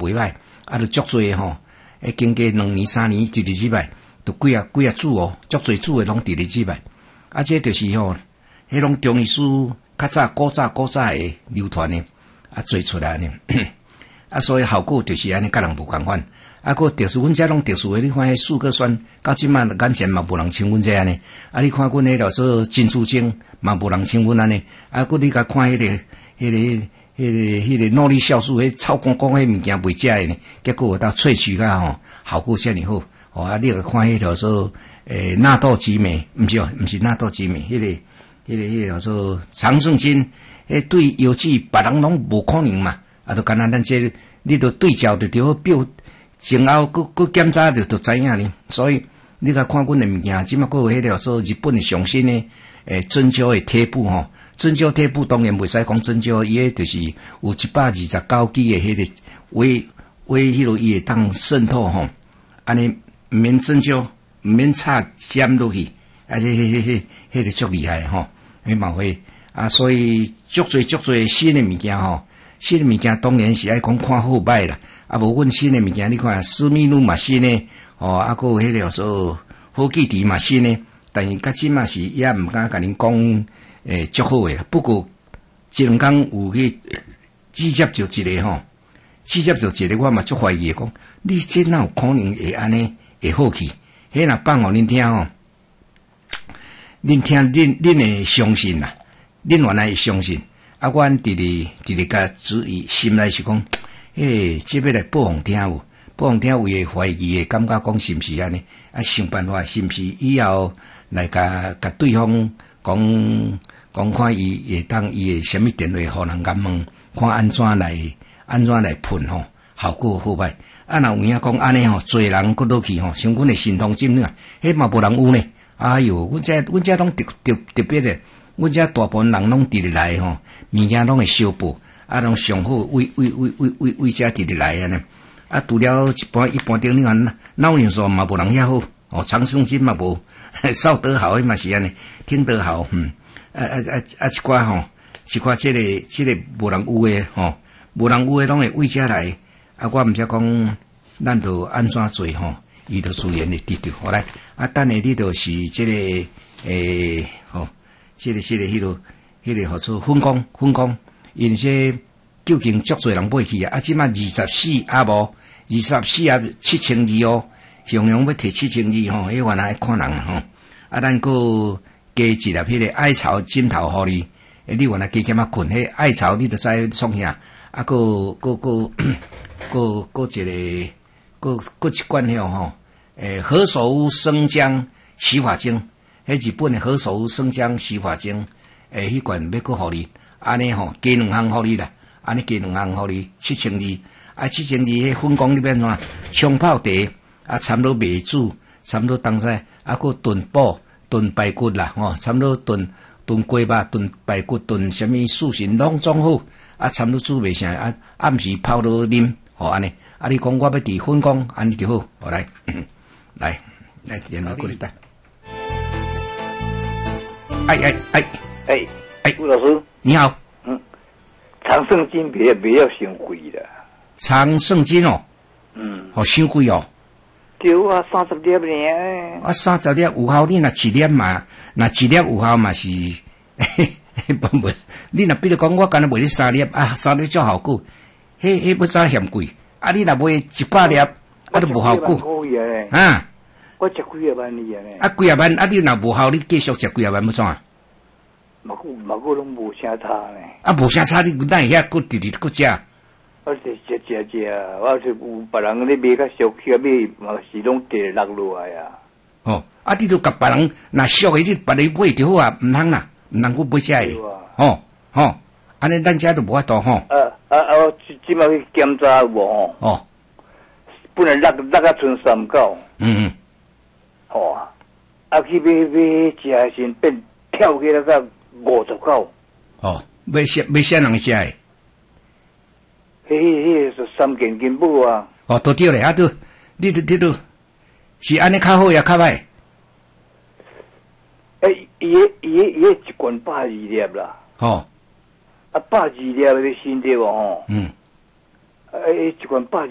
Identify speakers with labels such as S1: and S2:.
S1: 袂歹，就足多吼，经过2年3年，一日之摆，都几啊煮哦，足多煮诶拢一日之摆，这就是吼，迄种中医师较早古早诶流传诶，做出来呢，所以效果就是安尼，甲人无共款。个特殊，阮遮拢特殊诶，你看迄四个酸，到即满眼前嘛无人像阮这安尼。你看阮迄个说珍珠精嘛无人像阮安尼。你甲看迄个诺丽酵素，迄臭光光迄物件袂食诶呢，结果有到萃取甲吼，效果遮尔好。你甲看迄个说纳豆激酶，毋是纳豆激酶，迄个说长胜金，对药剂别人拢无可能嘛。就干那咱这你着对照着着表。前后佮检查就知影呢，所以你甲看阮诶物件，即马佮有迄个说日本诶上新诶针灸诶贴布吼，针灸贴布当然袂使讲针灸，伊诶就是有129支诶迄个微迄落伊会当渗透吼，安尼毋免针灸，毋免插针落去，迄个足厉害吼，迄嘛会所以足多新诶物件吼，新诶物件当然是爱讲看好歹啦。无阮新诶物件，你看斯密鲁嘛新诶，还有迄个说好记迪嘛新诶，但是甲即嘛是也毋敢甲恁讲足好诶啦。不过一两工有去直接就一个吼，直接就一个我嘛足怀疑诶，讲你这哪有可能会安尼会好去？迄若放互恁听吼，恁会相信啦，恁原来会相信。阮伫咧甲注意心内是讲。这要来报互听有，报互听有会怀疑的感觉，讲是毋是安尼？想办法是毋是以后来甲对方讲看伊会当伊的什么电话互人甲问，看安怎来喷吼，效果好歹。若有影讲安尼吼，侪人搁落去吼，像阮的心痛针呢，迄嘛无人有呢。哎哟，阮遮拢特别的，阮遮大部分人拢直来吼，物件拢会小报。拢上好为遮直直来安尼，除了一般顶你看脑元素嘛无人遐好，长生金嘛无，少得好迄嘛是安尼，听得好，一寡吼，一寡这个无人有诶吼，无人有诶拢会为遮来，我毋则讲，咱着安怎做吼，伊着自然会得到，好来，等下你着是这个吼，这个迄个号做分工。因说究竟足侪人买去即马24无7000字哦，雄雄要摕7000字吼，迄原来爱看人吼。咱个加一粒迄个艾草枕头互你，你原来加减困，迄艾草你着知创啥？个一个个一罐迄吼，何首乌生姜洗发精，迄日本的何首乌生姜洗发精，迄罐要个互你。安尼吼，加2项互你啦，安尼加2项互你7000字，7000字迄粉工你变怎？冲泡茶，掺落糜煮，掺落当时个炖补、炖排骨啦，吼，掺落炖鸡肉、炖排骨、炖什么素心拢总好，掺落煮袂啥，暗时泡落啉，吼安尼，你讲我要伫粉工，安尼就好，好来，来电话过来带，
S2: 吴老师。
S1: 你好，
S2: 长胜金不要伤贵啦。
S1: 长胜金哦，伤贵哦。
S2: 对啊，30粒呢。
S1: 30粒有效，你若1粒嘛，若1粒有效嘛是，不，你若比如讲我干那卖你3粒，3粒足效果，迄要啥嫌贵？你若卖100粒，都无效果。
S2: 我食几啊万哩啊？
S1: 几啊万，你若无效，你继续食几啊万要怎？
S2: 嘛个拢无啥差呢。
S1: 无啥差，你哪会遐直直食？
S2: 我是食，我是有别人咧买较俗气，买嘛是拢直落落来啊。
S1: 你都甲别人若俗诶，你别人买就好啊，毋通啦，毋通去买遮诶。安尼咱遮都无法度吼。
S2: 即摆去检查有无吼？本来落啊剩3角。去买食先变跳起来到50角。
S1: 要啥人食诶？
S2: 迄是3件金宝啊。
S1: 都对咧，都，你都是安尼较好也较歹。
S2: 伊一罐120粒啦。120粒的新对无吼？一罐120。